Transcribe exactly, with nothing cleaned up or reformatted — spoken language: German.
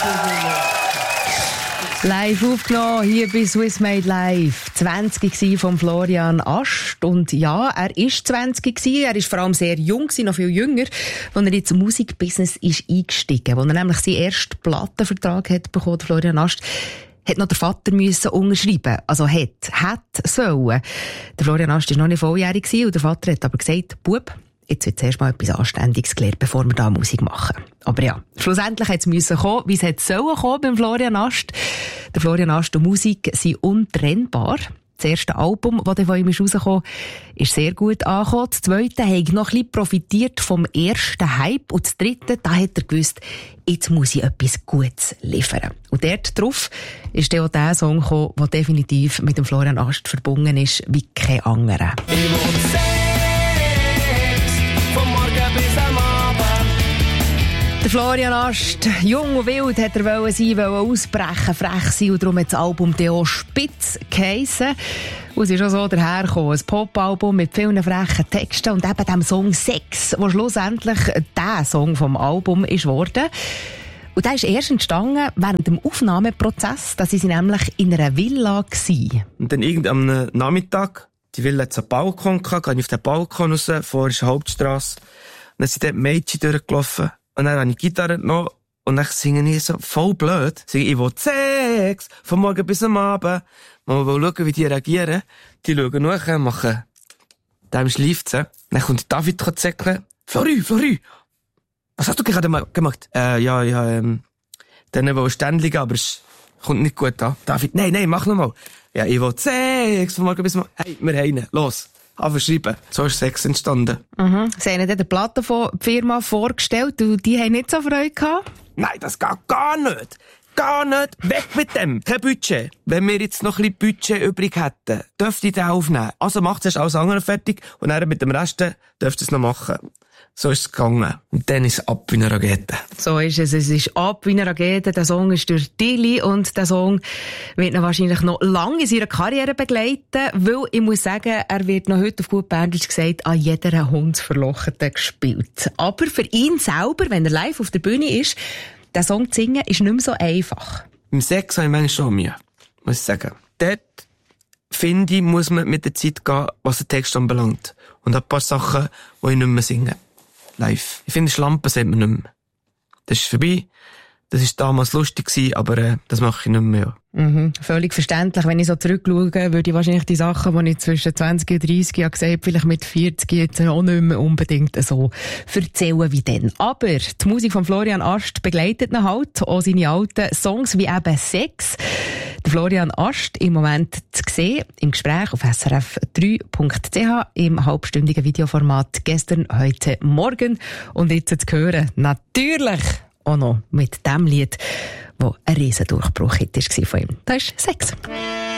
Live aufgenommen, hier bei Swiss Made Live. zwanzig von Florian Ast. Und ja, er ist zwanzig gewesen. Er ist vor allem sehr jung gewesen, noch viel jünger, als er ins Musikbusiness ist eingestiegen. Als er nämlich seinen ersten Plattenvertrag hat bekommen, Florian Ast, hat noch der Vater müssen unterschreiben. Also hat, hat sollen. Der Florian Ast war noch nicht volljährig gewesen, und der Vater hat aber gesagt, Bub, jetzt wird zuerst mal etwas Anständiges gelernt, bevor wir da Musik machen. Aber ja, schlussendlich hat es müssen kommen, wie es hätte sollen kommen beim Florian Ast. Der Florian Ast und Musik sind untrennbar. Das erste Album, das von ihm rausgekommen ist, ist sehr gut angekommen. Das zweite hat noch ein bisschen profitiert vom ersten Hype. Und das dritte, da hat er gewusst, jetzt muss ich etwas Gutes liefern. Und dort drauf ist dann auch der Song gekommen, der definitiv mit dem Florian Ast verbunden ist, wie kein anderer. Der Florian Ast, jung und wild, hat er wollen sein, wollen ausbrechen, frech sein, und darum hat das Album auch Spitz geheissen. Und es ist auch so dahergekommen, ein Pop-Album mit vielen frechen Texten und eben dem Song Sex, der schlussendlich der Song vom Album ist worden. Und der ist erst entstanden während dem Aufnahmeprozess, da waren sie nämlich in einer Villa gewesen. Und dann irgendeinem Nachmittag, die Villa hat einen Balkon gehabt, gehe ich auf den Balkon raus, vor ist eine Hauptstrasse, und dann sind dort Mädchen durchgelaufen. Und dann habe ich die Gitarre genommen und dann singe ich so voll blöd. Singe ich, ich will Sex, von morgen bis am Abend. Man will schauen, wie die reagieren. Die schauen nach, machen dem Schleifzen. Dann kommt David zäckeln. Flori, Flori, was hast du gerade gemacht? Äh, ja, ja, ähm, dann will ich ständig, aber es kommt nicht gut an. David, nein, nein, mach nochmal. Ja, ich will Sex, von morgen bis am Abend. Hey, wir rein, los. Anverschreiben. So ist Sex entstanden. Mhm. Sie haben dann die Plattenfirma vorgestellt und die haben nicht so Freude gehabt? Nein, das geht gar nicht. Gar nicht. Weg mit dem. Kein Budget. Wenn wir jetzt noch ein bisschen Budget übrig hätten, dürfte ich den aufnehmen. Also macht es alles andere fertig und dann mit dem Rest dürft ihr es noch machen. So ist es gegangen. Und dann ist es ab wie eine Rakete. So ist es. Es ist ab wie eine Rakete. Der Song ist durch Dilly und der Song wird ihn wahrscheinlich noch lange in seiner Karriere begleiten, weil ich muss sagen, er wird noch heute auf gut Berndeutsch gesagt an jeder Hundsverlochete gespielt. Aber für ihn selber, wenn er live auf der Bühne ist, den Song zu singen, ist nicht mehr so einfach. Im Sex habe ich manchmal schon Mühe, muss ich sagen. Dort, finde ich, muss man mit der Zeit gehen, was den Text anbelangt. Und ein paar Sachen, die ich nicht mehr singe. Live. Ich finde, Schlampen sieht man nicht mehr. Das ist vorbei. Das war damals lustig gewesen, aber äh, das mache ich nicht mehr. Mhm. Völlig verständlich. Wenn ich so zurückschaue, würde ich wahrscheinlich die Sachen, die ich zwischen zwanzig und dreissig Jahren gesagt habe, vielleicht mit vierzig jetzt auch nicht mehr unbedingt so erzählen wie dann. Aber die Musik von Florian Ast begleitet ihn halt, auch seine alten Songs wie eben Sex. Der Florian Ast im Moment zu sehen, im Gespräch auf S R F drei Punkt C H im halbstündigen Videoformat gestern, heute, morgen. Und jetzt zu hören, natürlich auch noch mit dem Lied, wo ein Riesendurchbruch war von ihm. Das ist Sex.